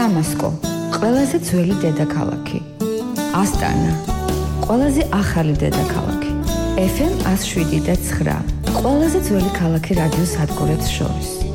დამასკო, ყველაზე ძველი დედაქალაქი. ასტანა, ყველაზე ახალი დედაქალაქი. FM 107.9, ყველაზე ძველი ქალაქი რადიო სადგურებს შორის.